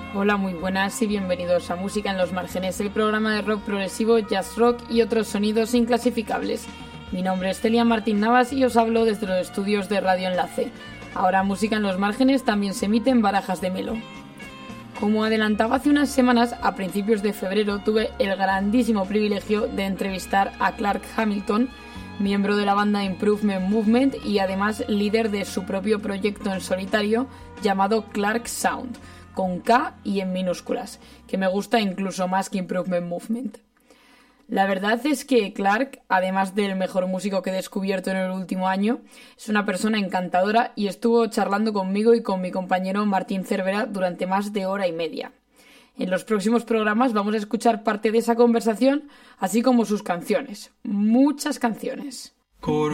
Hola, muy buenas y bienvenidos a Música en los Márgenes, el programa de rock progresivo, jazz rock y otros sonidos inclasificables. Mi nombre es Celia Martín Navas y os hablo desde los estudios de Radio Enlace. Ahora Música en los Márgenes también se emite en Barajas de Melo. Como adelantaba hace unas semanas, a principios de febrero tuve el grandísimo privilegio de entrevistar a Clark Hamilton, miembro de la banda Improvement Movement y además líder de su propio proyecto en solitario llamado Clark Sound, con K y en minúsculas, que me gusta incluso más que Improvement Movement. La verdad es que Clark, además del mejor músico que he descubierto en el último año, es una persona encantadora y estuvo charlando conmigo y con mi compañero Martín Cervera durante más de hora y media. En los próximos programas vamos a escuchar parte de esa conversación, así como sus canciones. Muchas canciones.